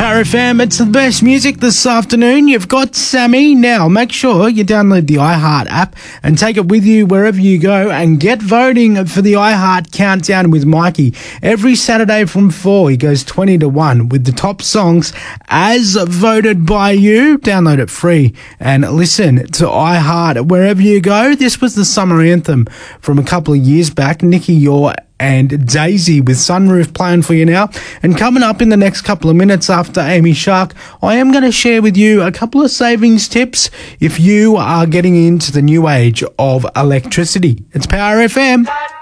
Power FM. It's the best music this afternoon. You've got Sammy. Now, make sure you download the iHeart app and take it with you wherever you go and get voting for the iHeart Countdown with Mikey. Every Saturday from 4, he goes 20 to 1 with the top songs as voted by you. Download it free and listen to iHeart wherever you go. This was the summer anthem from a couple of years back. Nicky Yor and Daisy with Sunroof playing for you now. And coming up in the next couple of minutes after Amy Shark, I am going to share with you a couple of savings tips if you are getting into the new age of electricity. It's Power FM.